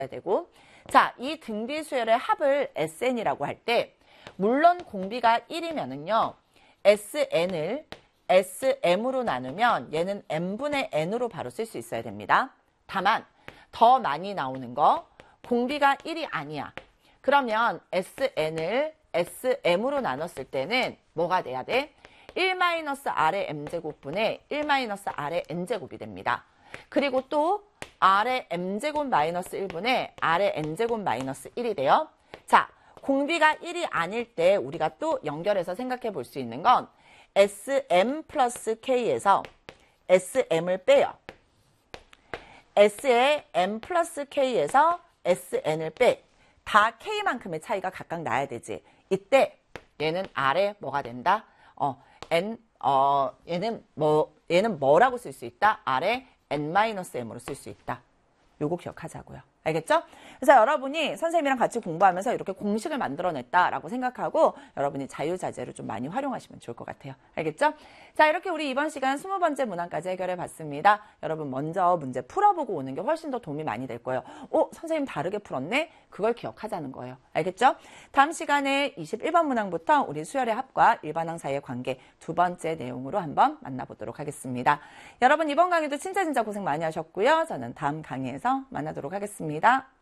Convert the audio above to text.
되고, 자, 이 등비수열의 합을 SN이라고 할 때, 물론 공비가 1이면은요, SN을 SM으로 나누면 얘는 M분의 N으로 바로 쓸 수 있어야 됩니다. 다만, 더 많이 나오는 거, 공비가 1이 아니야. 그러면 SN을 SM으로 나눴을 때는 뭐가 돼야 돼? 1-R의 M제곱분의 1-R의 N제곱이 됩니다. 그리고 또 R의 M제곱 마이너스 1분의 R의 N제곱 마이너스 1이 돼요. 자, 공비가 1이 아닐 때 우리가 또 연결해서 생각해 볼 수 있는 건 SM 플러스 K에서 SM을 빼요. S의 M 플러스 K에서 SN을 빼. 다 K만큼의 차이가 각각 나야 되지. 이때 얘는 R에 뭐가 된다? 얘는 뭐라고 쓸 수 있다? R에 N-M으로 쓸 수 있다. 요거 기억하자고요. 알겠죠? 그래서 여러분이 선생님이랑 같이 공부하면서 이렇게 공식을 만들어냈다라고 생각하고 여러분이 자유자재로 좀 많이 활용하시면 좋을 것 같아요. 알겠죠? 자, 이렇게 우리 이번 시간 20번째 문항까지 해결해 봤습니다. 여러분 먼저 문제 풀어보고 오는 게 훨씬 더 도움이 많이 될 거예요. 선생님 다르게 풀었네? 그걸 기억하자는 거예요. 알겠죠? 다음 시간에 21번 문항부터 우리 수열의 합과 일반항 사이의 관계 두 번째 내용으로 한번 만나보도록 하겠습니다. 여러분 이번 강의도 진짜 고생 많이 하셨고요. 저는 다음 강의에서 만나도록 하겠습니다.